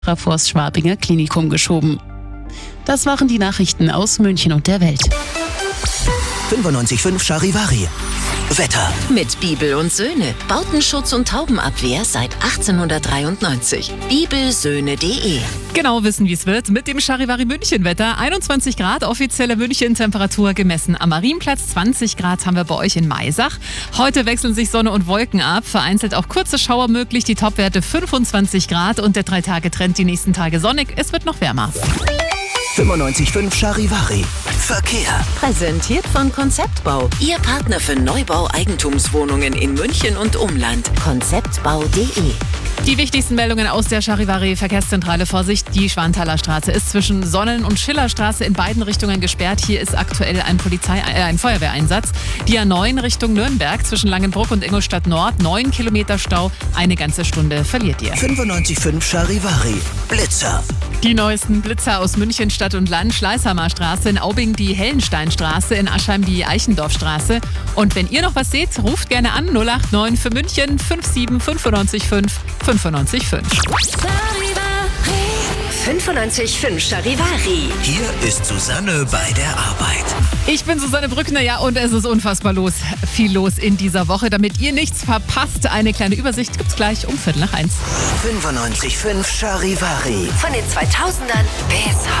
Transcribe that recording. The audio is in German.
vors Schwabinger Klinikum geschoben. Das waren die Nachrichten aus München und der Welt. 95.5 Charivari. Wetter. Mit Bibel und Söhne. Bautenschutz und Taubenabwehr seit 1893. Bibelsöhne.de. Genau wissen, wie es wird. Mit dem Charivari München-Wetter. 21 Grad, offizielle München-Temperatur gemessen am Marienplatz. 20 Grad haben wir bei euch in Maisach. Heute wechseln sich Sonne und Wolken ab. Vereinzelt auch kurze Schauer möglich. Die Topwerte 25 Grad und der 3-Tage-Trend die nächsten Tage sonnig. Es wird noch wärmer. 95.5 Charivari. Verkehr. Präsentiert von Konzeptbau. Ihr Partner für Neubau-Eigentumswohnungen in München und Umland. Konzeptbau.de. Die wichtigsten Meldungen aus der Charivari Verkehrszentrale. Vorsicht, die Schwanthaler Straße ist zwischen Sonnen- und Schillerstraße in beiden Richtungen gesperrt. Hier ist aktuell ein Feuerwehreinsatz. Die A9 Richtung Nürnberg zwischen Langenbruck und Ingolstadt Nord. 9 Kilometer Stau, eine ganze Stunde verliert ihr. 95.5 Charivari. Blitzer. Die neuesten Blitzer aus München Stadt und Land. Schleißheimer Straße, in Aubing die Hellensteinstraße, in Aschheim die Eichendorfstraße. Und wenn ihr noch was seht, ruft gerne an 089 für München 57 95 5 95 5. 95.5 Charivari. Hier ist Susanne bei der Arbeit. Ich bin Susanne Brückner, ja, und es ist unfassbar viel los in dieser Woche. Damit ihr nichts verpasst, eine kleine Übersicht gibt's gleich um 1:15. 95.5 Charivari. Von den 2000ern bis heute.